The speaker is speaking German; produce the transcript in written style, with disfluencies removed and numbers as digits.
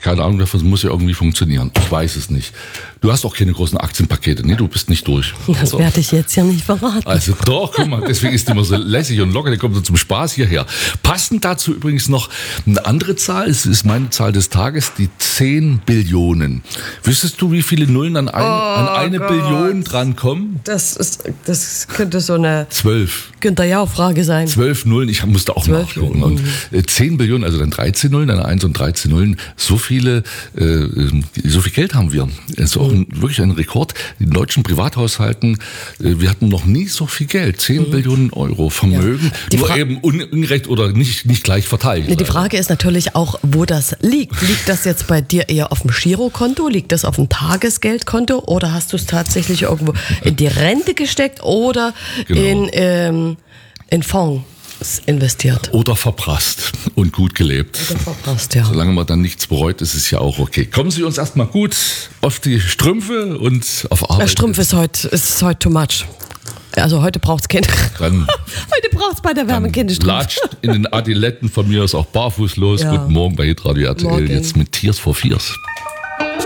keine Ahnung davon, muss ja irgendwie funktionieren. Ich weiß es nicht. Du hast auch keine großen Aktienpakete, ne? Du bist nicht durch. Das werde ich jetzt ja nicht verraten. Also doch, guck mal, deswegen ist die immer so lässig und locker, der kommt so zum Spaß hierher. Passend dazu übrigens noch eine andere Zahl, es ist meine Zahl des Tages, die 10 Billionen. Wüsstest du, wie viele Nullen an eine Billion drankommen? Das könnte so eine 12. Günther Jauch-Frage sein. 12 Nullen, ich musste auch 12 nachgucken. Und 10 Billionen, also dann 13 Nullen, dann 1 und 13 Nullen, so viel Geld haben wir. Das ist auch wirklich ein Rekord. In deutschen Privathaushalten, wir hatten noch nie so viel Geld. 10 Billionen Euro Vermögen, nur eben ungerecht oder nicht gleich verteilt. Die Frage ist natürlich auch, wo das liegt. Liegt das jetzt bei dir eher auf dem Girokonto? Liegt das auf dem Tagesgeldkonto? Oder hast du es tatsächlich irgendwo in die Rente gesteckt oder in Fonds investiert? Oder verprasst und gut gelebt. Oder verprasst, ja. Solange man dann nichts bereut, ist es ja auch okay. Kommen Sie uns erstmal gut auf die Strümpfe und auf Arbeit. Strümpfe ist heute too much. Also heute braucht es keine. Heute braucht es bei der Wärme keine Strümpfe. Latscht in den Adiletten von mir aus auch barfuß los. Ja. Guten Morgen bei Hitradio RTL. Morgen. Jetzt mit Tears for Fears.